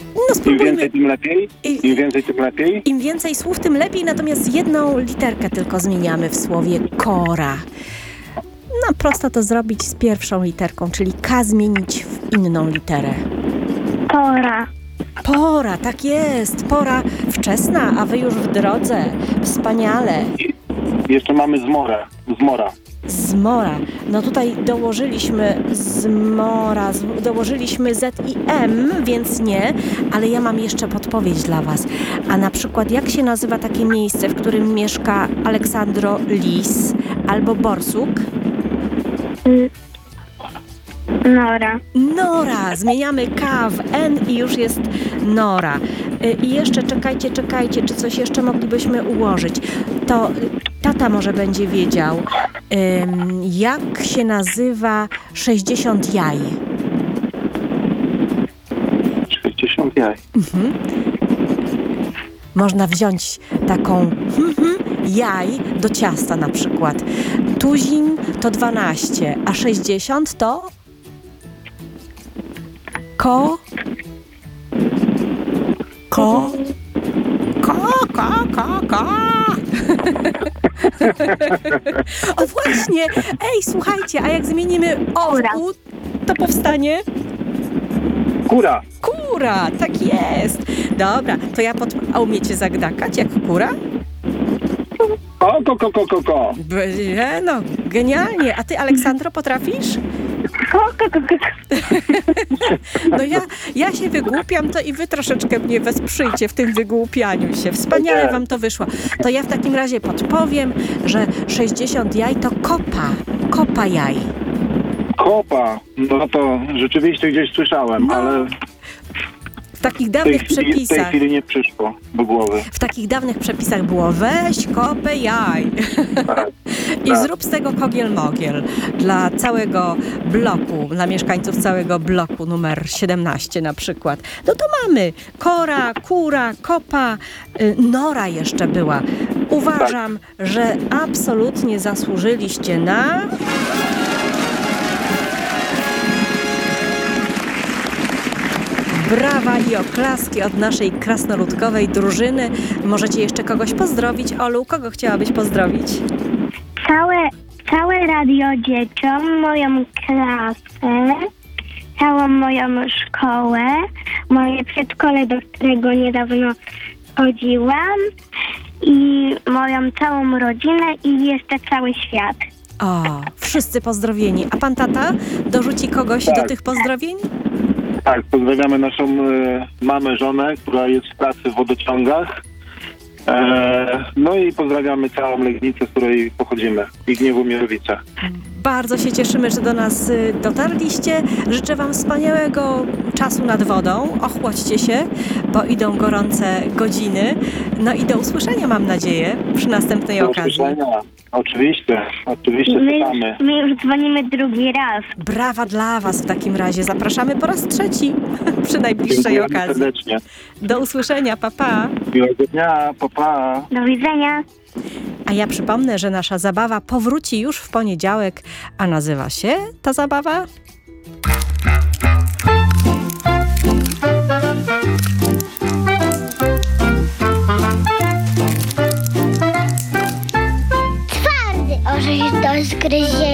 No Im spróbujmy. więcej, tym lepiej? Im więcej, tym lepiej? Im więcej słów, tym lepiej, natomiast jedną literkę tylko zmieniamy w słowie kora. No prosto to zrobić z pierwszą literką, czyli K zmienić w inną literę. Pora. Pora, tak jest, pora wczesna, a wy już w drodze. Wspaniale. Jeszcze mamy zmora. Zmora. No tutaj dołożyliśmy zmora, dołożyliśmy Z i M, więc nie, ale ja mam jeszcze podpowiedź dla was. A na przykład jak się nazywa takie miejsce, w którym mieszka Aleksandro Lis albo Borsuk? Nora. Nora. Zmieniamy K w N i już jest Nora. I jeszcze czekajcie, czy coś jeszcze moglibyśmy ułożyć. To tata może będzie wiedział, jak się nazywa 60 jaj. 60 jaj. Można wziąć taką jaj do ciasta na przykład. Tuzin to 12, a 60 to ko. O właśnie! Ej, słuchajcie, a jak zmienimy o w u, to powstanie Kura. kura, tak jest. Dobra, to ja a umiecie zagdakać jak kura? Ko. No, genialnie. A ty, Aleksandro, potrafisz? No ja się wygłupiam, to i wy troszeczkę mnie wesprzyjcie w tym wygłupianiu się. Wspaniale wam to wyszło. To ja w takim razie podpowiem, że 60 jaj to kopa jaj. Kopa. No to rzeczywiście gdzieś słyszałem, No. ale W takich w tej dawnych chwili przepisach. nie przyszło do głowy. W takich dawnych przepisach było weź kopę jaj Tak. i zrób z tego kogiel-mogiel dla całego bloku, dla mieszkańców całego bloku numer 17 na przykład. No to mamy kora, kura, kopa, nora jeszcze była. Uważam, że absolutnie zasłużyliście na... Brawa i oklaski od naszej krasnoludkowej drużyny. Możecie jeszcze kogoś pozdrowić. Olu, kogo chciałabyś pozdrowić? Całe radio dzieciom, moją klasę, całą moją szkołę, moje przedszkole, do którego niedawno chodziłam i moją całą rodzinę i jeszcze cały świat. O, wszyscy pozdrowieni. A pan tata dorzuci kogoś do tych pozdrowień? Tak, pozdrawiamy naszą mamę, żonę, która jest w pracy w wodociągach. No i pozdrawiamy całą Legnicę, z której pochodzimy. I Gniewu-Mierowice. Bardzo się cieszymy, że do nas dotarliście. Życzę wam wspaniałego czasu nad wodą. Ochłodźcie się, bo idą gorące godziny. No i do usłyszenia, mam nadzieję, przy następnej Do okazji. usłyszenia. Oczywiście czekamy. My już dzwonimy drugi raz. Brawa dla was w takim razie. Zapraszamy po raz trzeci przy najbliższej Dziękujemy okazji. serdecznie. Do usłyszenia, pa, pa. Miłego dnia, pa. Do widzenia. A ja przypomnę, że nasza zabawa powróci już w poniedziałek, a nazywa się ta zabawa... Twardy orzeź do zgryzienia.